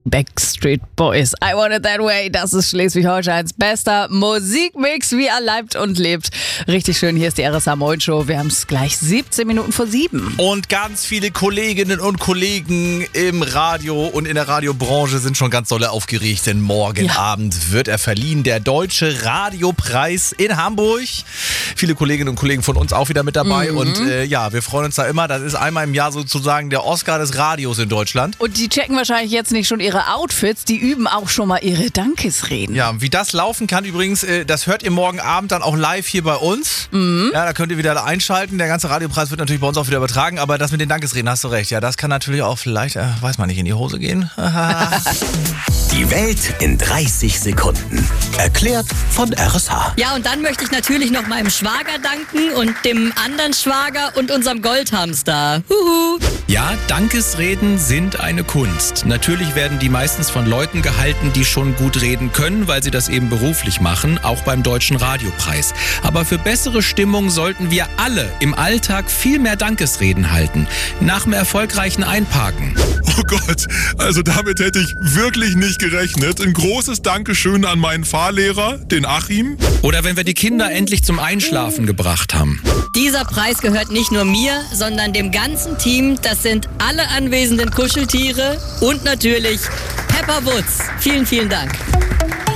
Backstreet Boys, I Want It That Way. Das ist Schleswig-Holsteins bester Musikmix, wie er leibt und lebt. Richtig schön, hier ist die RSA Moin Show. Wir haben es gleich 17 Minuten vor 7. Und ganz viele Kolleginnen und Kollegen im Radio und in der Radiobranche sind schon ganz doll aufgeregt, denn morgen Abend wird er verliehen, der Deutsche Radiopreis in Hamburg. Viele Kolleginnen und Kollegen von uns auch wieder mit dabei und wir freuen uns da immer. Das ist einmal im Jahr sozusagen der Oscar des Radios in Deutschland. Und die checken wahrscheinlich jetzt nicht schon ihre Outfits, die üben auch schon mal ihre Dankesreden. Ja, wie das laufen kann übrigens, das hört ihr morgen Abend dann auch live hier bei uns. Ja, da könnt ihr wieder einschalten. Der ganze Radiopreis wird natürlich bei uns auch wieder übertragen, aber das mit den Dankesreden, hast du recht. Ja, das kann natürlich auch vielleicht, weiß man nicht, in die Hose gehen. Die Welt in 30 Sekunden. Erklärt von RSH. Ja, und dann möchte ich natürlich noch meinem Schwager danken und dem anderen Schwager und unserem Goldhamster. Huhu. Ja, Dankesreden sind eine Kunst. Natürlich werden die meistens von Leuten gehalten, die schon gut reden können, weil sie das eben beruflich machen, auch beim Deutschen Radiopreis. Aber für bessere Stimmung sollten wir alle im Alltag viel mehr Dankesreden halten. Nach dem erfolgreichen Einparken. Oh Gott, also damit hätte ich wirklich nicht gerechnet. Ein großes Dankeschön an meinen Fahrlehrer, den Achim. Oder wenn wir die Kinder endlich zum Einschlafen gebracht haben. Dieser Preis gehört nicht nur mir, sondern dem ganzen Team. Das sind alle anwesenden Kuscheltiere und natürlich Pepper Woods. Vielen, vielen Dank.